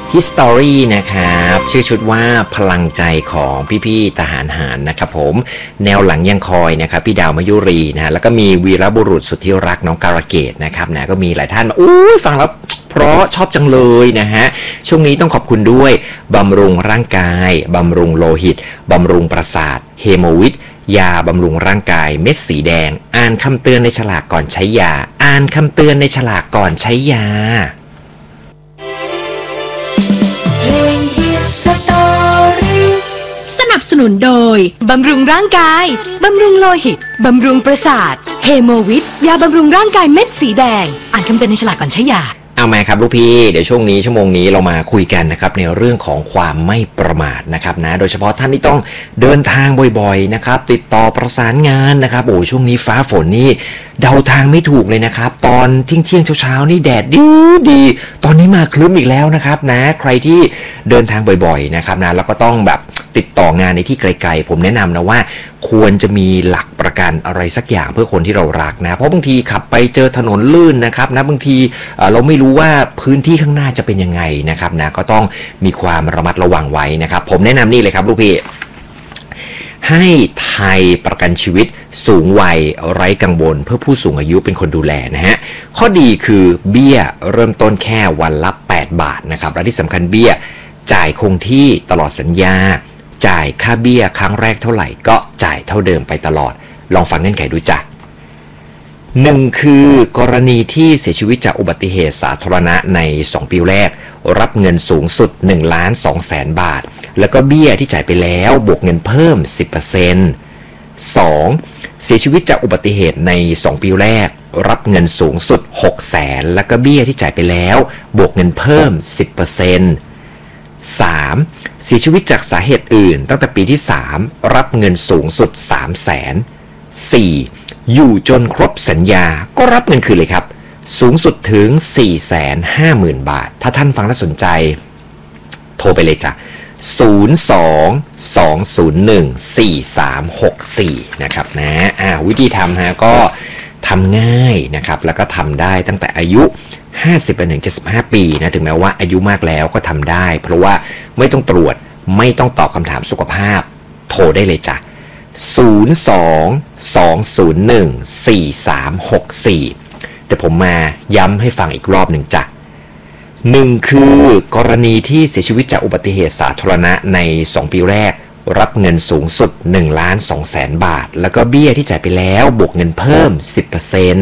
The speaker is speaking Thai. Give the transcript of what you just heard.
History นะครับชื่อชุดว่าพลังใจของพี่ๆทหารหารนะครับผมแนวหลังยังคอยนะครับพี่ดาวมยุรีนะแล้วก็มีวีรบุรุษสุดที่รักน้องการะเกดนะครับนะก็มีหลายท่านฟังแล้วเพราะชอบจังเลยนะฮะช่วงนี้ต้องขอบคุณด้วยบำรุงร่างกายบำรุงโลหิตบำรุงประสาทเฮโมวิตยาบำรุงร่างกายเม็ดสีแดงอ่านคำเตือนในฉลากก่อนใช้ยาอ่านคำเตือนในฉลากก่อนใช้ยาสนับสนุนโดยบำรุงร่างกายบำรุงโลหิตบำรุงประสาทเฮโมวิตยาบำรุงร่างกายเม็ดสีแดงอ่านคำเตือนในฉลากก่อนใช้ยาเอามาครับลูกพี่เดี๋ยวช่วงนี้ชั่วโมงนี้เรามาคุยกันนะครับในเรื่องของความไม่ประมาทนะครับนะโดยเฉพาะท่านที่ต้องเดินทางบ่อยๆนะครับติดต่อประสานงานนะครับช่วงนี้ฟ้าฝนนี่เดาทางไม่ถูกเลยนะครับตอนเที่ยงเช้านี่แดดดีตอนนี้มาคลึ้มอีกแล้วนะครับนะใครที่เดินทางบ่อยๆนะครับนะแล้วก็ต้องแบบติดต่องานในที่ไกลๆผมแนะนำนะว่าควรจะมีหลักประกันอะไรสักอย่างเพื่อคนที่เรารักนะเพราะบางทีขับไปเจอถนนลื่นนะครับนะบางทีเราไม่รู้ว่าพื้นที่ข้างหน้าจะเป็นยังไงนะครับนะก็ต้องมีความระมัดระวังไว้นะครับผมแนะนำนี่เลยครับลูกพี่ให้ไทยประกันชีวิตสูงวัยไร้กังวลเพื่อผู้สูงอายุเป็นคนดูแลนะฮะข้อดีคือเบี้ยเริ่มต้นแค่วันละ8 บาทนะครับและที่สำคัญเบี้ยจ่ายคงที่ตลอดสัญญาจ่ายค่าเบี้ยครั้งแรกเท่าไหร่ก็จ่ายเท่าเดิมไปตลอดลองฟังเงื่อนไขดูจ้ะ1คือกรณีที่เสียชีวิตจากอุบัติเหตุสาธารณะใน2 ปีแรกรับเงินสูงสุด 1,200,000 บาทแล้วก็เบี้ยที่จ่ายไปแล้วบวกเงินเพิ่ม 10% 2. เสียชีวิตจากอุบัติเหตุใน2 ปีแรกรับเงินสูงสุด 600,000แล้วก็เบี้ยที่จ่ายไปแล้วบวกเงินเพิ่ม 10% 3. เสียชีวิตจากสาเหตุอื่นตั้งแต่ปีที่3รับเงินสูงสุด 300,000 4. อยู่จนครบสัญญาก็รับเงินคืนเลยครับสูงสุดถึง 450,000 บาทถ้าท่านฟังแล้วสนใจโทรไปเลยจ้ะ02-201-4364นะครับนะวิธีทำฮะก็ทำง่ายนะครับแล้วก็ทำได้ตั้งแต่อายุ50 ไปถึง 75 ปีนะถึงแม้ว่าอายุมากแล้วก็ทำได้เพราะว่าไม่ต้องตรวจไม่ต้องตอบคำถามสุขภาพโทรได้เลยจ้ะ02-201-4364เดี๋ยวผมมาย้ำให้ฟังอีกรอบหนึ่งจ้ะ1คือกรณีที่เสียชีวิตจากอุบัติเหตุสาธารณะใน2 ปีแรกรับเงินสูงสุด 1,200,000 บาทแล้วก็เบี้ยที่จ่ายไปแล้วบวกเงินเพิ่ม 10%